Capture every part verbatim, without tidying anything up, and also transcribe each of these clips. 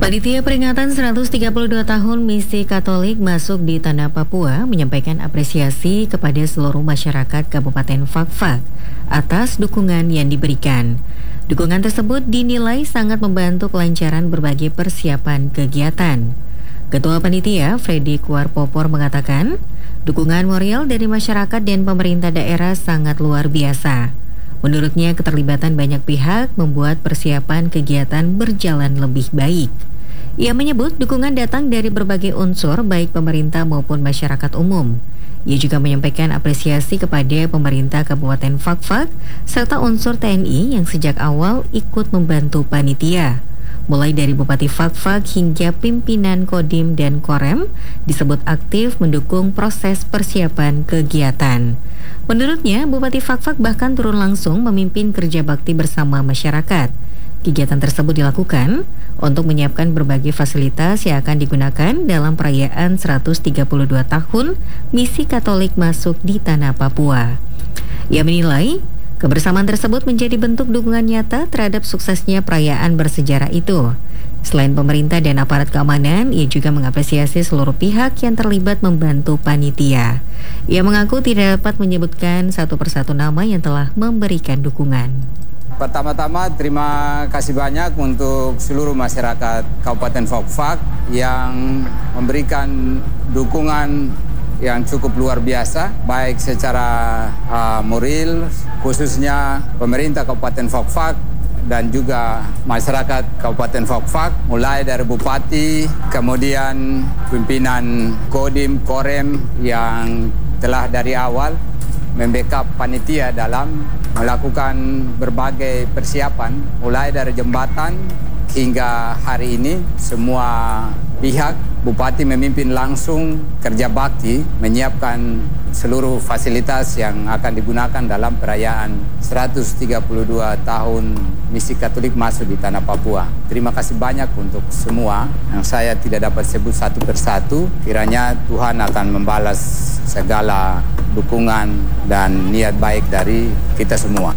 Panitia peringatan seratus tiga puluh dua tahun Misi Katolik masuk di Tanah Papua menyampaikan apresiasi kepada seluruh masyarakat Kabupaten Fakfak atas dukungan yang diberikan. Dukungan tersebut dinilai sangat membantu kelancaran berbagai persiapan kegiatan. Ketua Panitia, Freddy Kuarpopor mengatakan, dukungan moral dari masyarakat dan pemerintah daerah sangat luar biasa. Menurutnya, keterlibatan banyak pihak membuat persiapan kegiatan berjalan lebih baik. Ia menyebut dukungan datang dari berbagai unsur, baik pemerintah maupun masyarakat umum. Ia juga menyampaikan apresiasi kepada pemerintah Kabupaten Fakfak serta unsur T N I yang sejak awal ikut membantu panitia. Mulai dari Bupati Fakfak hingga pimpinan Kodim dan Korem disebut aktif mendukung proses persiapan kegiatan. Menurutnya, Bupati Fakfak bahkan turun langsung memimpin kerja bakti bersama masyarakat. Kegiatan tersebut dilakukan untuk menyiapkan berbagai fasilitas yang akan digunakan dalam perayaan seratus tiga puluh dua tahun Misi Katolik masuk di Tanah Papua. Ia menilai kebersamaan tersebut menjadi bentuk dukungan nyata terhadap suksesnya perayaan bersejarah itu. Selain pemerintah dan aparat keamanan, ia juga mengapresiasi seluruh pihak yang terlibat membantu panitia. Ia mengaku tidak dapat menyebutkan satu persatu nama yang telah memberikan dukungan. Pertama-tama terima kasih banyak untuk seluruh masyarakat Kabupaten Fakfak yang memberikan dukungan yang cukup luar biasa, baik secara uh, moral, khususnya pemerintah Kabupaten Fakfak dan juga masyarakat Kabupaten Fakfak, mulai dari Bupati, kemudian pimpinan Kodim, Korem yang telah dari awal membackup panitia dalam melakukan berbagai persiapan, mulai dari jembatan hingga hari ini semua pihak. Bupati memimpin langsung kerja bakti menyiapkan seluruh fasilitas yang akan digunakan dalam perayaan seratus tiga puluh dua tahun Misi Katolik masuk di Tanah Papua. Terima kasih banyak untuk semua yang saya tidak dapat sebut satu persatu. Kiranya Tuhan akan membalas segala dukungan dan niat baik dari kita semua.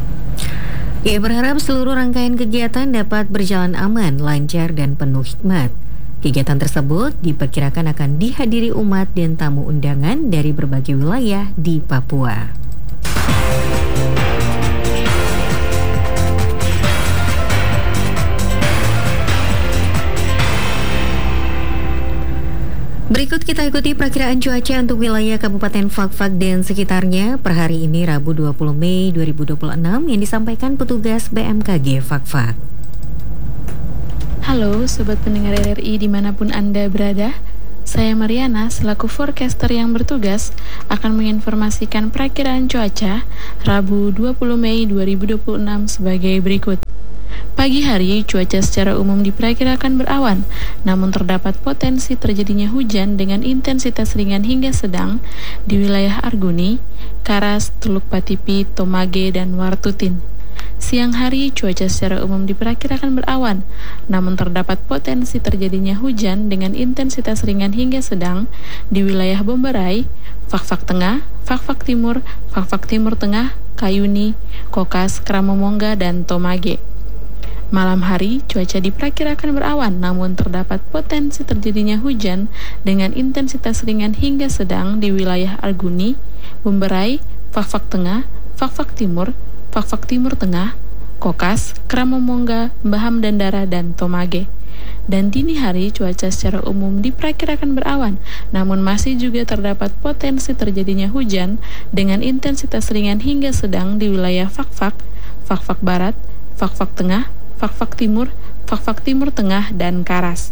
Ia berharap seluruh rangkaian kegiatan dapat berjalan aman, lancar, dan penuh hikmat. Kegiatan tersebut diperkirakan akan dihadiri umat dan tamu undangan dari berbagai wilayah di Papua. Berikut kita ikuti perakiraan cuaca untuk wilayah Kabupaten Fakfak dan sekitarnya per hari ini Rabu dua puluh Mei dua ribu dua puluh enam yang disampaikan petugas B M K G Fakfak. Halo Sobat pendengar R R I dimanapun Anda berada, saya Mariana selaku forecaster yang bertugas akan menginformasikan perakiraan cuaca Rabu dua puluh Mei dua ribu dua puluh enam sebagai berikut. Pagi hari cuaca secara umum diperkirakan berawan, namun terdapat potensi terjadinya hujan dengan intensitas ringan hingga sedang di wilayah Arguni, Karas, Teluk Patipi, Tomage, dan Wartutin. Siang hari cuaca secara umum diperkirakan berawan, namun terdapat potensi terjadinya hujan dengan intensitas ringan hingga sedang di wilayah Bomberai, Fakfak Tengah, Fakfak Timur, Fakfak Timur Tengah, Kayuni, Kokas, Kramomongga, dan Tomage. Malam hari cuaca diperkirakan berawan, namun terdapat potensi terjadinya hujan dengan intensitas ringan hingga sedang di wilayah Arguni, Bomberai, Fakfak Tengah, Fakfak Timur, Fakfak Timur Tengah, Kokas, Kramomongga, Baham Dandara, dan Tomage. Dan dini hari cuaca secara umum diperkirakan berawan, namun masih juga terdapat potensi terjadinya hujan dengan intensitas ringan hingga sedang di wilayah Fakfak, Fakfak Barat, Fakfak Tengah, Fakfak Timur, Fakfak Timur Tengah, dan Karas.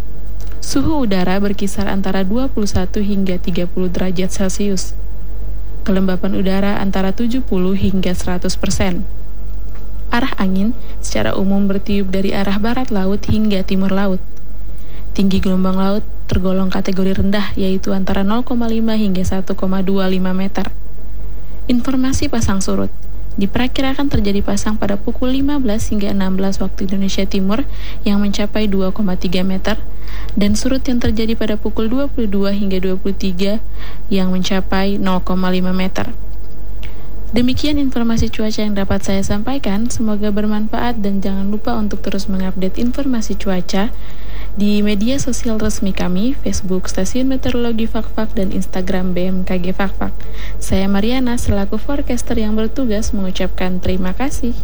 Suhu udara berkisar antara dua puluh satu hingga tiga puluh derajat Celcius. Kelembapan udara antara tujuh puluh hingga seratus persen. Arah angin secara umum bertiup dari arah barat laut hingga timur laut. Tinggi gelombang laut tergolong kategori rendah, yaitu antara nol koma lima hingga satu koma dua lima meter. Informasi pasang surut. Diperkirakan terjadi pasang pada pukul lima belas hingga enam belas waktu Indonesia Timur yang mencapai dua koma tiga meter, dan surut yang terjadi pada pukul dua puluh dua hingga dua puluh tiga yang mencapai nol koma lima meter. Demikian informasi cuaca yang dapat saya sampaikan, semoga bermanfaat dan jangan lupa untuk terus mengupdate informasi cuaca di media sosial resmi kami, Facebook Stasiun Meteorologi Fakfak dan Instagram B M K G Fakfak. Saya Mariana selaku forecaster yang bertugas mengucapkan terima kasih.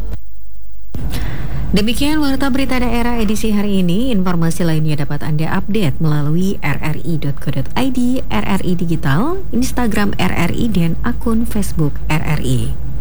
Demikian Warta Berita Daerah edisi hari ini. Informasi lainnya dapat Anda update melalui r r i dot co dot i d, R R I Digital, Instagram R R I, dan akun Facebook R R I.